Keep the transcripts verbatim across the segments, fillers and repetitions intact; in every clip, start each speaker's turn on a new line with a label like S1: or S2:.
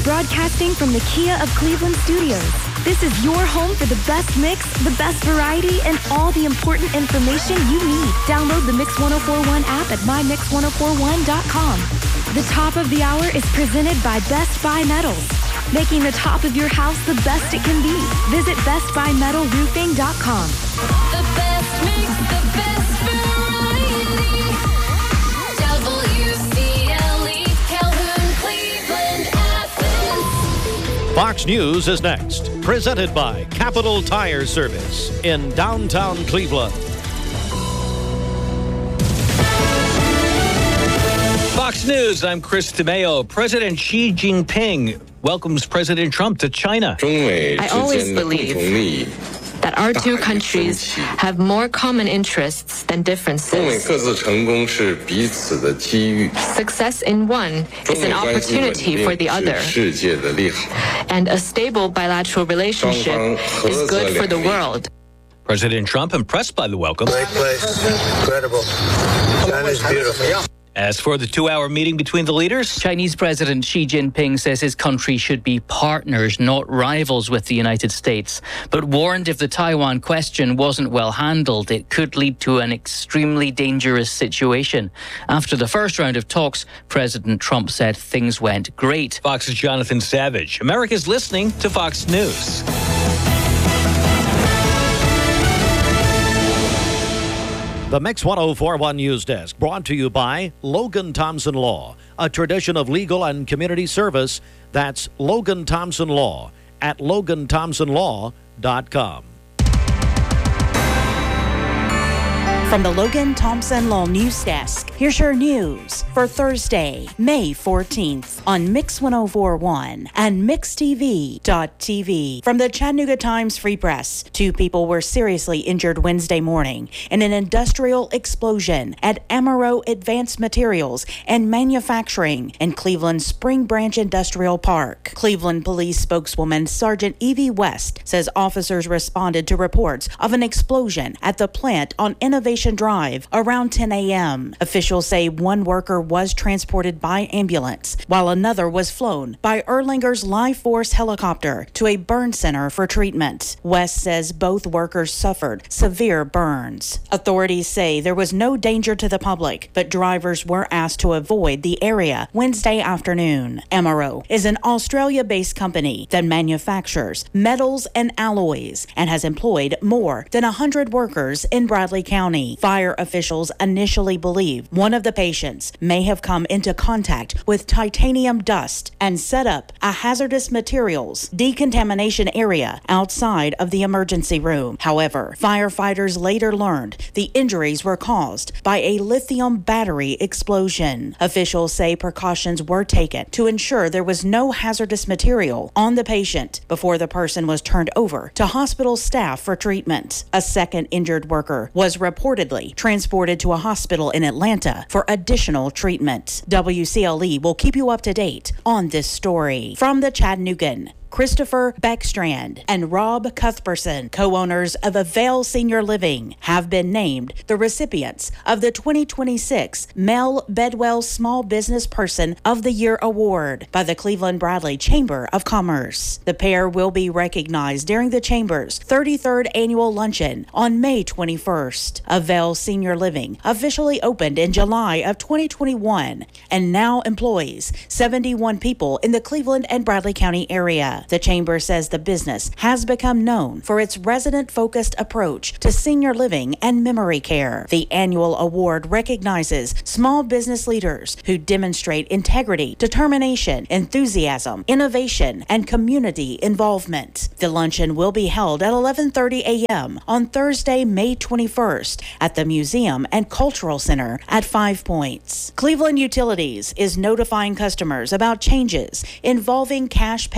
S1: Broadcasting from the Kia of Cleveland studios. This is your home for the best mix, the best variety, and all the important information you need. Download the Mix ten forty-one app at my mix ten forty-one dot com. The top of the hour is presented by Best Buy Metals, making the top of your house the best it can be. Visit best buy metal roofing dot com.
S2: The best mix, the best variety. W C L E, Calhoun, Cleveland, Athens.
S3: Fox News is next. Presented by Capital Tire Service in downtown Cleveland.
S4: Fox News, I'm Chris DeMeo. President Xi Jinping welcomes President Trump to China.
S5: I always believe that our two countries have more common interests than differences. Success in one is an opportunity for the other. And a stable bilateral relationship is good for the world.
S4: President Trump impressed by the welcome.
S6: Great place. Incredible. China's beautiful.
S4: As for the two-hour meeting between the leaders,
S7: Chinese President Xi Jinping says his country should be partners, not rivals with the United States, but warned if the Taiwan question wasn't well handled, it could lead to an extremely dangerous situation. After the first round of talks, President Trump said things went great.
S4: Fox's Jonathan Savage. America's listening to Fox News.
S3: The Mix ten forty-one News Desk, brought to you by Logan Thompson Law, a tradition of legal and community service. That's Logan Thompson Law at logan thompson law dot com.
S8: From the Logan Thompson Law News Desk, here's your news for Thursday, May fourteenth on Mix ten forty-one and mix t v dot t v. From the Chattanooga Times Free Press, two people were seriously injured Wednesday morning in an industrial explosion at Amaro Advanced Materials and Manufacturing in Cleveland's Spring Branch Industrial Park. Cleveland Police spokeswoman Sergeant Evie West says officers responded to reports of an explosion at the plant on Innovation Drive around ten a.m. Officials say one worker was transported by ambulance, while another was flown by Erlanger's Life Force helicopter to a burn center for treatment. West says both workers suffered severe burns. Authorities say there was no danger to the public, but drivers were asked to avoid the area Wednesday afternoon. Amaro is an Australia-based company that manufactures metals and alloys and has employed more than one hundred workers in Bradley County. Fire officials initially believe one of the patients may have come into contact with titanium dust and set up a hazardous materials decontamination area outside of the emergency room. However, firefighters later learned the injuries were caused by a lithium battery explosion. Officials say precautions were taken to ensure there was no hazardous material on the patient before the person was turned over to hospital staff for treatment. A second injured worker was reportedly transported to a hospital in Atlanta for additional treatment. W C L E will keep you up to date on this story. From the Chattanoogan, Christopher Beckstrand and Rob Cuthbertson, co-owners of Avail Senior Living, have been named the recipients of the twenty twenty-six Mel Bedwell Small Business Person of the Year Award by the Cleveland Bradley Chamber of Commerce. The pair will be recognized during the Chamber's thirty-third annual luncheon on May twenty-first. Avail Senior Living officially opened in July of twenty twenty-one and now employs seventy-one people in the Cleveland and Bradley County area. The Chamber says the business has become known for its resident-focused approach to senior living and memory care. The annual award recognizes small business leaders who demonstrate integrity, determination, enthusiasm, innovation, and community involvement. The luncheon will be held at eleven thirty a.m. on Thursday, May twenty-first at the Museum and Cultural Center at Five Points. Cleveland Utilities is notifying customers about changes involving cash payments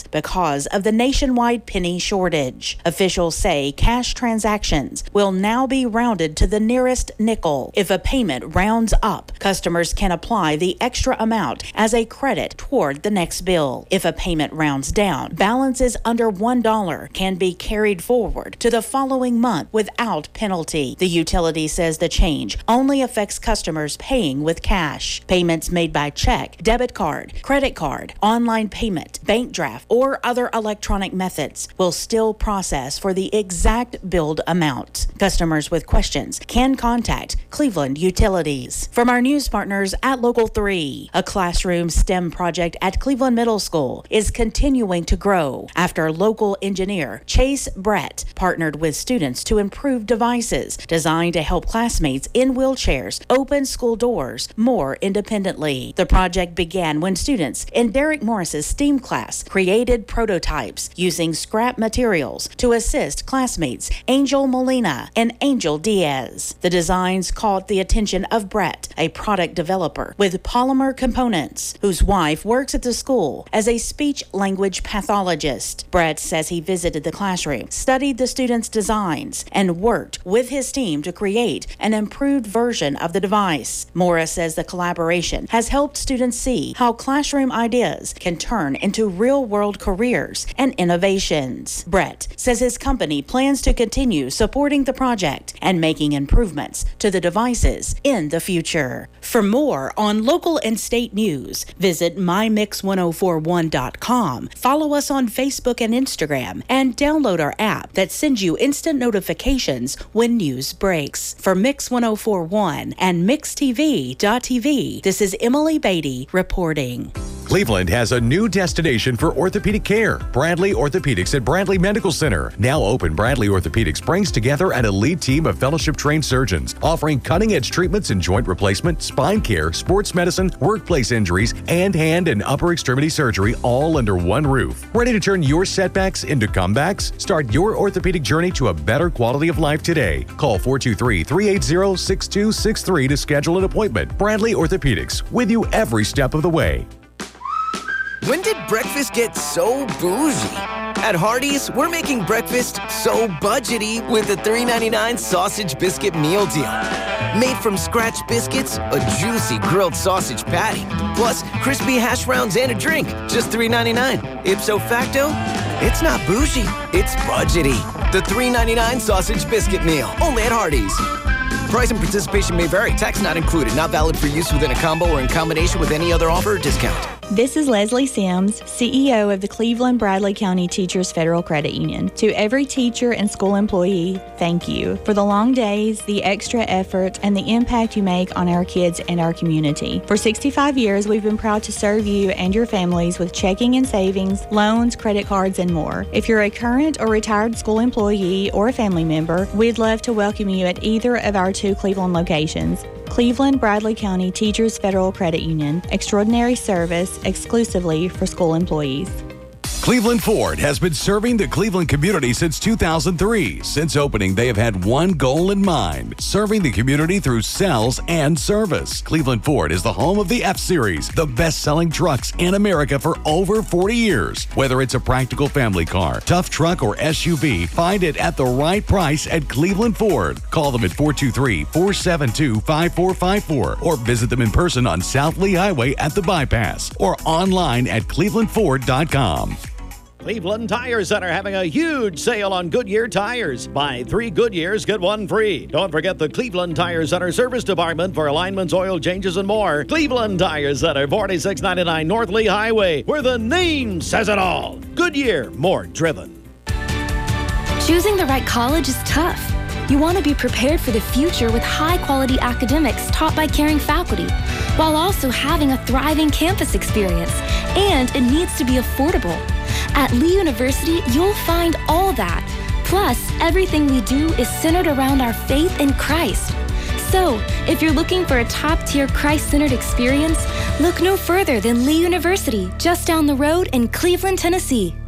S8: payments because of the nationwide penny shortage. Officials say cash transactions will now be rounded to the nearest nickel. If a payment rounds up, customers can apply the extra amount as a credit toward the next bill. If a payment rounds down, balances under one dollar can be carried forward to the following month without penalty. The utility says the change only affects customers paying with cash. Payments made by check, debit card, credit card, online payment, bank draft, or other electronic methods will still process for the exact billed amount. Customers with questions can contact Cleveland Utilities. From our news partners at Local three, a classroom STEM project at Cleveland Middle School is continuing to grow after local engineer Chase Brett partnered with students to improve devices designed to help classmates in wheelchairs open school doors more independently. The project began when students in Derek Morris's STEAM class created prototypes using scrap materials to assist classmates Angel Molina and Angel Diaz. The designs caught the attention of Brett, a product developer with polymer components, whose wife works at the school as a speech-language pathologist. Brett says he visited the classroom, studied the students' designs, and worked with his team to create an improved version of the device. Morris says the collaboration has helped students see how classroom ideas can turn into real-world careers and innovations. Brett says his company plans to continue supporting the project and making improvements to the devices in the future. For more on local and state news, visit my mix one oh four one dot com, follow us on Facebook and Instagram, and download our app that sends you instant notifications when news breaks. For Mix one oh four one and mix t v dot t v, this is Emily Beatty reporting.
S9: Cleveland has a new destination for orthopedic care. Bradley Orthopedics at Bradley Medical Center. Now open, Bradley Orthopedics brings together an elite team of fellowship-trained surgeons offering cutting-edge treatments in joint replacement, spine care, sports medicine, workplace injuries, and hand and upper extremity surgery all under one roof. Ready to turn your setbacks into comebacks? Start your orthopedic journey to a better quality of life today. Call four two three, three eight zero, six two six three to schedule an appointment. Bradley Orthopedics, with you every step of the way.
S10: When did breakfast get so bougie? At Hardee's, we're making breakfast so budgety with the three ninety-nine sausage biscuit meal deal. Made from scratch biscuits, a juicy grilled sausage patty, plus crispy hash browns and a drink, just three ninety-nine. Ipso facto, it's not bougie, it's budgety. The three ninety-nine sausage biscuit meal, only at Hardee's. Price and participation may vary. Tax not included. Not valid for use within a combo or in combination with any other offer or discount.
S11: This is Leslie Sims, C E O of the Cleveland Bradley County Teachers Federal Credit Union. To every teacher and school employee, thank you for the long days, the extra effort, and the impact you make on our kids and our community. For sixty-five years, we've been proud to serve you and your families with checking and savings, loans, credit cards, and more. If you're a current or retired school employee or a family member, we'd love to welcome you at either of our two Cleveland locations. Cleveland Bradley County Teachers Federal Credit Union. Extraordinary service exclusively for school employees.
S9: Cleveland Ford has been serving the Cleveland community since two thousand three. Since opening, they have had one goal in mind: serving the community through sales and service. Cleveland Ford is the home of the F-Series, the best-selling trucks in America for over forty years. Whether it's a practical family car, tough truck, or S U V, find it at the right price at Cleveland Ford. Call them at four two three, four seven two, five four five four or visit them in person on South Lee Highway at the Bypass or online at cleveland ford dot com.
S3: Cleveland Tire Center having a huge sale on Goodyear tires. Buy three Goodyears, get one free. Don't forget the Cleveland Tire Center service department for alignments, oil changes, and more. Cleveland Tire Center, forty-six ninety-nine North Lee Highway, where the name says it all. Goodyear, more driven.
S1: Choosing the right college is tough. You want to be prepared for the future with high-quality academics taught by caring faculty, while also having a thriving campus experience. And it needs to be affordable. At Lee University, you'll find all that. Plus, everything we do is centered around our faith in Christ. So, if you're looking for a top-tier Christ-centered experience, look no further than Lee University, just down the road in Cleveland, Tennessee.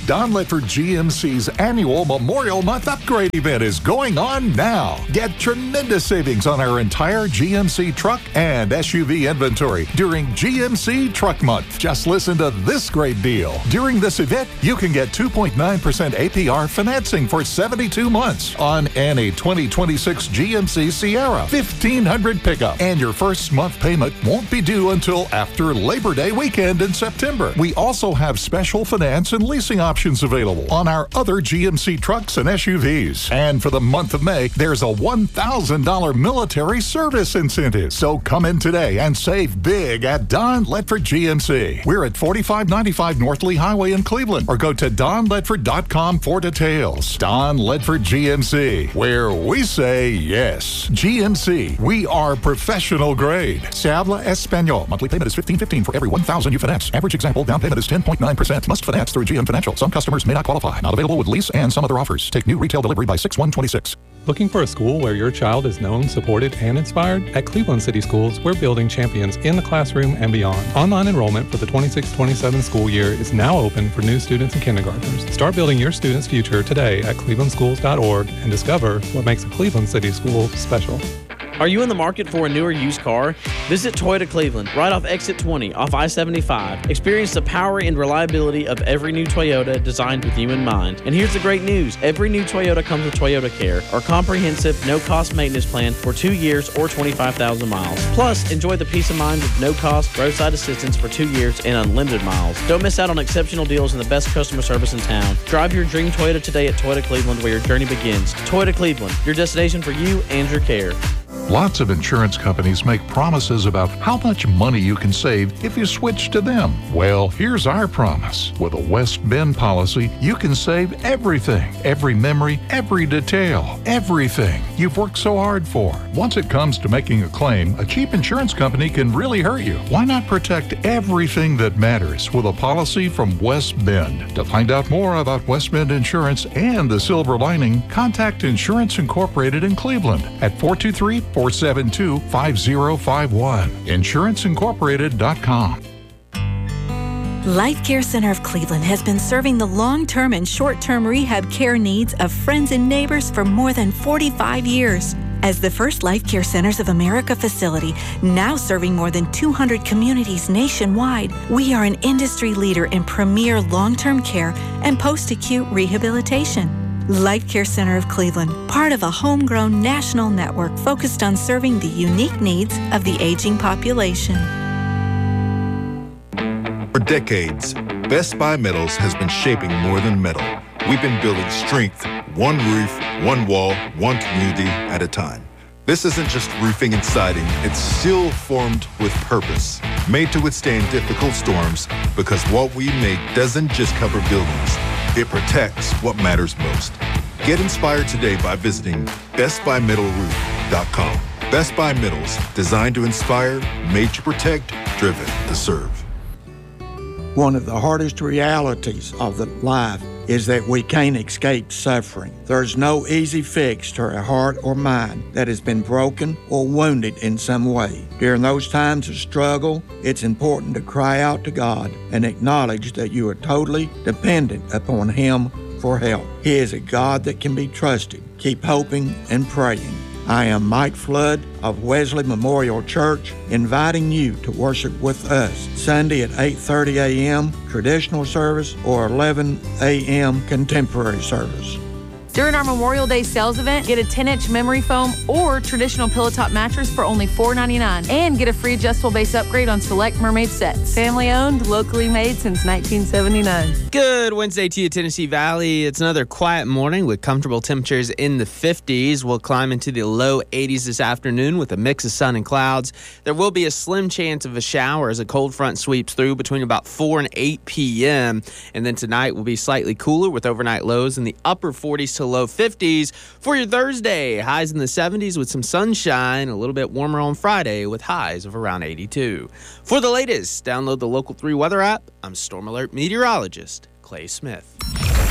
S12: Don Ledford G M C's annual Memorial Month Upgrade event is going on now. Get tremendous savings on our entire G M C truck and S U V inventory during G M C Truck Month. Just listen to this great deal. During this event, you can get two point nine percent A P R financing for seventy-two months on any twenty twenty-six G M C Sierra fifteen hundred pickup. And your first month payment won't be due until after Labor Day weekend in September. We also have special finance and leasing options available on our other G M C trucks and S U Vs. And for the month of May, there's a one thousand dollars military service incentive. So come in today and save big at Don Ledford G M C. We're at forty-five ninety-five North Lee Highway in Cleveland, or go to don ledford dot com for details. Don Ledford G M C, where we say yes. G M C, we are professional grade. Se habla español. Monthly payment is fifteen fifteen for every one thousand you finance. Average example down payment is ten point nine percent. Must finance through G M Financial. Some customers may not qualify. Not available with lease and some other offers. Take new retail delivery by six one twenty-six.
S13: Looking for a school where your child is known, supported, and inspired? At Cleveland City Schools, we're building champions in the classroom and beyond. Online enrollment for the twenty-six twenty-seven school year is now open for new students and kindergartners. Start building your student's future today at cleveland schools dot org and discover what makes a Cleveland City School special.
S14: Are you in the market for a newer used car? Visit Toyota Cleveland, right off Exit twenty, off I seventy-five. Experience the power and reliability of every new Toyota designed with you in mind. And here's the great news. Every new Toyota comes with Toyota Care, our comprehensive, no-cost maintenance plan for two years or twenty-five thousand miles. Plus, enjoy the peace of mind with no-cost roadside assistance for two years and unlimited miles. Don't miss out on exceptional deals and the best customer service in town. Drive your dream Toyota today at Toyota Cleveland, where your journey begins. Toyota Cleveland, your destination for you and your care.
S12: Lots of insurance companies make promises about how much money you can save if you switch to them. Well, here's our promise. With a West Bend policy, you can save everything, every memory, every detail, everything you've worked so hard for. Once it comes to making a claim, a cheap insurance company can really hurt you. Why not protect everything that matters with a policy from West Bend? To find out more about West Bend Insurance and the silver lining, contact Insurance Incorporated in Cleveland at four two three, four seven two, five zero five one. insurance incorporated dot com.
S15: Life Care Center of Cleveland has been serving the long-term and short-term rehab care needs of friends and neighbors for more than forty-five years. As the first Life Care Centers of America facility, now serving more than two hundred communities nationwide, we are an industry leader in premier long-term care and post-acute rehabilitation. Life Care Center of Cleveland, part of a homegrown national network focused on serving the unique needs of the aging population.
S16: For decades, Best Buy Metals has been shaping more than metal. We've been building strength, one roof, one wall, one community at a time. This isn't just roofing and siding, it's steel formed with purpose, made to withstand difficult storms, because what we make doesn't just cover buildings, it protects what matters most. Get inspired today by visiting best buy metal roof dot com. Best Buy Metals, designed to inspire, made to protect, driven to serve.
S17: One of the hardest realities of the life is that we can't escape suffering. There's no easy fix to a heart or mind that has been broken or wounded in some way. During those times of struggle, it's important to cry out to God and acknowledge that you are totally dependent upon Him for help. He is a God that can be trusted. Keep hoping and praying. I am Mike Flood of Wesley Memorial Church, inviting you to worship with us Sunday at eight thirty a.m. traditional service or eleven a.m. contemporary service.
S18: During our Memorial Day sales event, get a ten-inch memory foam or traditional pillow top mattress for only four ninety-nine, and get a free adjustable base upgrade on select Mermaid sets. Family owned, locally made since nineteen seventy-nine.
S19: Good Wednesday to you, Tennessee Valley. It's another quiet morning with comfortable temperatures in the fifties. We'll climb into the low eighties this afternoon with a mix of sun and clouds. There will be a slim chance of a shower as a cold front sweeps through between about four and eight p.m. And then tonight will be slightly cooler with overnight lows in the upper forties to low fifties. For your Thursday, highs in the seventies with some sunshine, a little bit warmer on Friday with highs of around eighty-two. For the latest, download the Local three weather app. I'm Storm Alert meteorologist Clay Smith.